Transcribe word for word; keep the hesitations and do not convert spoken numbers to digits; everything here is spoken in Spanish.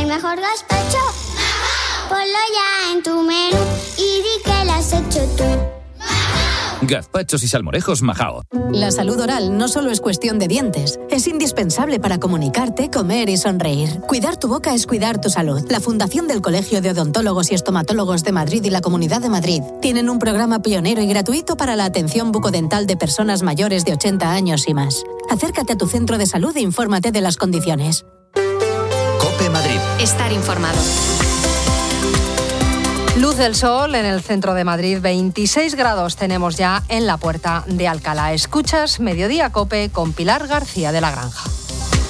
el mejor gazpacho? Ponlo ya en tu menú y di que lo has hecho tú. Gazpachos y salmorejos Majao. La salud oral no solo es cuestión de dientes, es indispensable para comunicarte, comer y sonreír. Cuidar tu boca es cuidar tu salud. La Fundación del Colegio de Odontólogos y Estomatólogos de Madrid y la Comunidad de Madrid tienen un programa pionero y gratuito para la atención bucodental de personas mayores de ochenta años y más. Acércate a tu centro de salud e infórmate de las condiciones. COPE Madrid. Estar informado. Luz del sol en el centro de Madrid, veintiséis grados tenemos ya en la Puerta de Alcalá. Escuchas Mediodía COPE con Pilar García de la Granja.